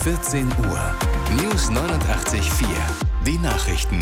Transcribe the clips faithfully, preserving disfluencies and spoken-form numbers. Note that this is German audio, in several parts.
vierzehn Uhr. News neunundachtzig Komma vier. Die Nachrichten.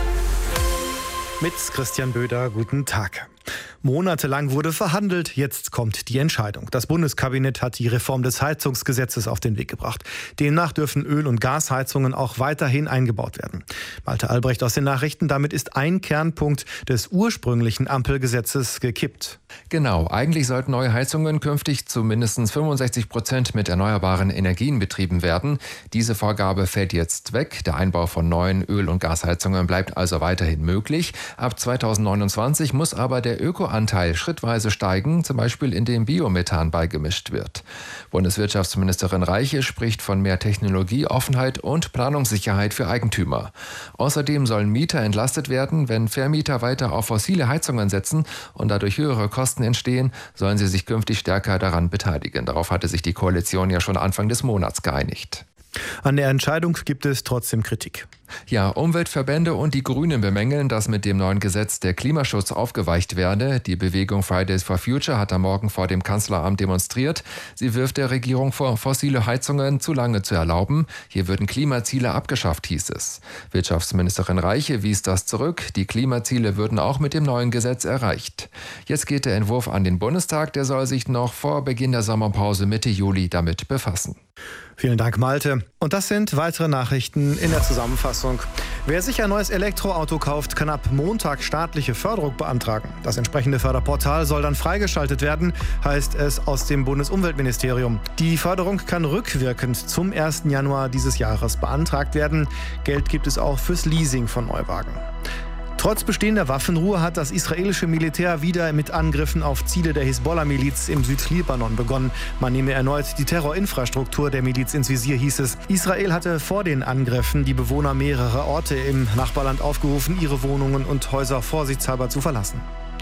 Mit Christian Böder, guten Tag. Monatelang wurde verhandelt, jetzt kommt die Entscheidung. Das Bundeskabinett hat die Reform des Heizungsgesetzes auf den Weg gebracht. Demnach dürfen Öl- und Gasheizungen auch weiterhin eingebaut werden. Malte Albrecht aus den Nachrichten, damit ist ein Kernpunkt des ursprünglichen Ampelgesetzes gekippt. Genau, eigentlich sollten neue Heizungen künftig zu mindestens fünfundsechzig Prozent mit erneuerbaren Energien betrieben werden. Diese Vorgabe fällt jetzt weg. Der Einbau von neuen Öl- und Gasheizungen bleibt also weiterhin möglich. Ab zweitausendneunundzwanzig muss aber der Ökoanteil schrittweise steigen, zum Beispiel indem Biomethan beigemischt wird. Bundeswirtschaftsministerin Reiche spricht von mehr Technologie, Offenheit und Planungssicherheit für Eigentümer. Außerdem sollen Mieter entlastet werden, wenn Vermieter weiter auf fossile Heizungen setzen und dadurch höhere Kosten entstehen, sollen sie sich künftig stärker daran beteiligen. Darauf hatte sich die Koalition ja schon Anfang des Monats geeinigt. An der Entscheidung gibt es trotzdem Kritik. Ja, Umweltverbände und die Grünen bemängeln, dass mit dem neuen Gesetz der Klimaschutz aufgeweicht werde. Die Bewegung Fridays for Future hat am Morgen vor dem Kanzleramt demonstriert. Sie wirft der Regierung vor, fossile Heizungen zu lange zu erlauben. Hier würden Klimaziele abgeschafft, hieß es. Wirtschaftsministerin Reiche wies das zurück. Die Klimaziele würden auch mit dem neuen Gesetz erreicht. Jetzt geht der Entwurf an den Bundestag. Der soll sich noch vor Beginn der Sommerpause Mitte Juli damit befassen. Vielen Dank, Malte. Und das sind weitere Nachrichten in der Zusammenfassung. Wer sich ein neues Elektroauto kauft, kann ab Montag staatliche Förderung beantragen. Das entsprechende Förderportal soll dann freigeschaltet werden, heißt es aus dem Bundesumweltministerium. Die Förderung kann rückwirkend zum ersten Januar dieses Jahres beantragt werden. Geld gibt es auch fürs Leasing von Neuwagen. Trotz bestehender Waffenruhe hat das israelische Militär wieder mit Angriffen auf Ziele der Hisbollah-Miliz im Südlibanon begonnen. Man nehme erneut die Terrorinfrastruktur der Miliz ins Visier, hieß es. Israel hatte vor den Angriffen die Bewohner mehrerer Orte im Nachbarland aufgerufen, ihre Wohnungen und Häuser vorsichtshalber zu verlassen.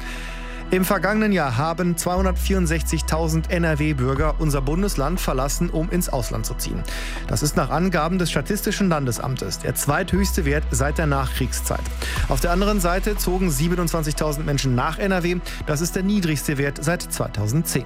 Im vergangenen Jahr haben zweihundertvierundsechzigtausend N R W-Bürger unser Bundesland verlassen, um ins Ausland zu ziehen. Das ist nach Angaben des Statistischen Landesamtes der zweithöchste Wert seit der Nachkriegszeit. Auf der anderen Seite zogen siebenundzwanzigtausend Menschen nach N R W. Das ist der niedrigste Wert seit zweitausendzehn.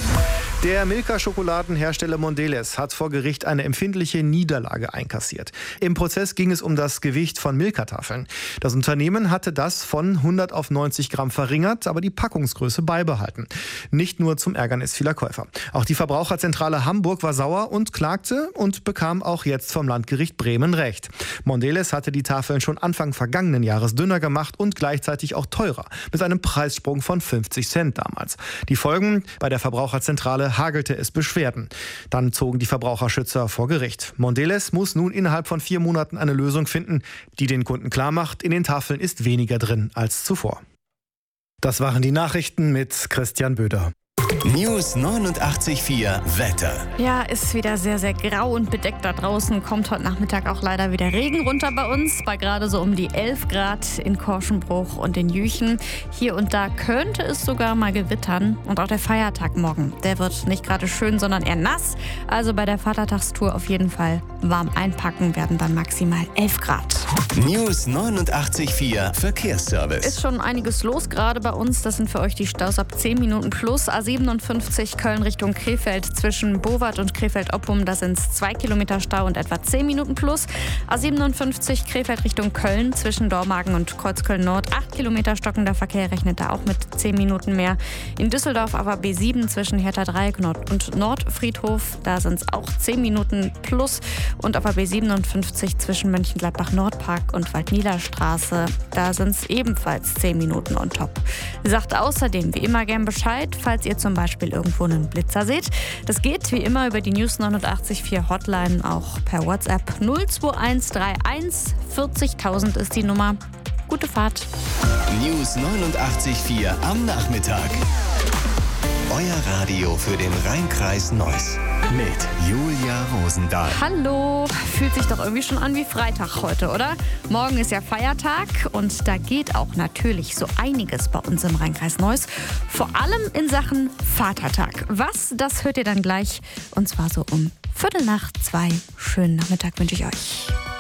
Der Milka-Schokoladenhersteller Mondelez hat vor Gericht eine empfindliche Niederlage einkassiert. Im Prozess ging es um das Gewicht von Milka-Tafeln. Das Unternehmen hatte das von hundert auf neunzig Gramm verringert, aber die Packungsgröße beibehalten. Nicht nur zum Ärgernis vieler Käufer. Auch die Verbraucherzentrale Hamburg war sauer und klagte und bekam auch jetzt vom Landgericht Bremen Recht. Mondelez hatte die Tafeln schon Anfang vergangenen Jahres dünner gemacht und gleichzeitig auch teurer, mit einem Preissprung von fünfzig Cent damals. Die Folgen: bei der Verbraucherzentrale hagelte es Beschwerden. Dann zogen die Verbraucherschützer vor Gericht. Mondelez muss nun innerhalb von vier Monaten eine Lösung finden, die den Kunden klarmacht, in den Tafeln ist weniger drin als zuvor. Das waren die Nachrichten mit Christian Böder. News neunundachtzig Komma vier Wetter. Ja, ist wieder sehr, sehr grau und bedeckt da draußen. Kommt heute Nachmittag auch leider wieder Regen runter bei uns. Bei gerade so um die elf Grad in Korschenbruch und in Jüchen. Hier und da könnte es sogar mal gewittern. Und auch der Feiertag morgen, der wird nicht gerade schön, sondern eher nass. Also bei der Vatertagstour auf jeden Fall warm einpacken, werden dann maximal elf Grad. News neunundachtzig Komma vier Verkehrsservice. Ist schon einiges los gerade bei uns. Das sind für euch die Staus ab zehn Minuten plus. A siebenundfünfzig Köln Richtung Krefeld zwischen Bowart und Krefeld-Oppum. Da sind es zwei Kilometer Stau und etwa zehn Minuten plus. A siebenundfünfzig Krefeld Richtung Köln zwischen Dormagen und Kreuzköln-Nord. acht Kilometer stockender Verkehr, rechnet da auch mit zehn Minuten mehr. In Düsseldorf aber B sieben zwischen Hertha-Dreieck und Nordfriedhof. Da sind es auch zehn Minuten plus. Und auf B siebenundfünfzig zwischen Mönchengladbach-Nordpark und Waldnielerstraße. Da sind es ebenfalls zehn Minuten on top. Sagt außerdem wie immer gern Bescheid, falls ihr zum Beispiel irgendwo einen Blitzer seht. Das geht wie immer über die News neunundachtzig Komma vier Hotline, auch per WhatsApp null zwei eins drei eins vierzigtausend ist die Nummer. Gute Fahrt. News neunundachtzig Komma vier am Nachmittag. Euer Radio für den Rhein-Kreis Neuss mit Julia Rosendahl. Hallo, fühlt sich doch irgendwie schon an wie Freitag heute, oder? Morgen ist ja Feiertag und da geht auch natürlich so einiges bei uns im Rhein-Kreis Neuss. Vor allem in Sachen Vatertag. Was, das hört ihr dann gleich und zwar so um Viertel nach zwei. Schönen Nachmittag wünsche ich euch.